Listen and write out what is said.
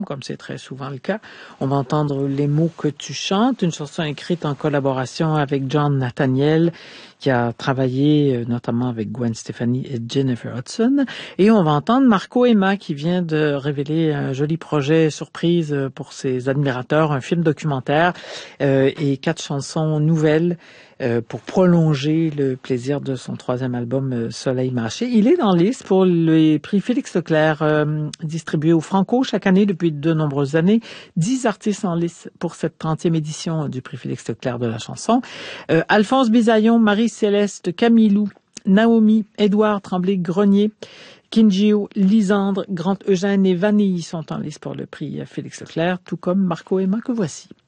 comme c'est très souvent le cas. On va entendre Les mots que tu chantes, une chanson écrite en collaboration avec John Nathaniel, qui a travaillé notamment avec Gwen Stefani et Jennifer Hudson. Et on va entendre Marco Emma, qui vient de révéler un joli projet surprise pour ses admirateurs, un film documentaire et 4 chansons nouvelles pour prolonger le plaisir de son 3e album Soleil Mâché. Il est dans liste pour les prix Félix Leclerc distribués au Franco chaque année depuis de nombreuses années. 10 artistes en liste pour cette 30e édition du prix Félix Leclerc de la chanson. Alphonse Bisaillon, Marie-Céleste, Camilou, Naomi, Édouard Tremblay-Grenier, Kinjio, Lisandre, Grand Eugène et Vanille sont en liste pour le prix Félix Leclerc, tout comme Marco Emma que voici.